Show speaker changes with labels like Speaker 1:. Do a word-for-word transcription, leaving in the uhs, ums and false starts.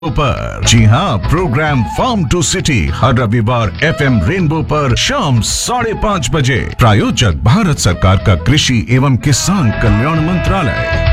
Speaker 1: पर जी हाँ, programme farm to city हर रविवार एफएम रेनबो पर शाम साढ़े पाँच बजे। प्रायोजक भारत सरकार का कृषि एवं किसान कल्याण मंत्रालय।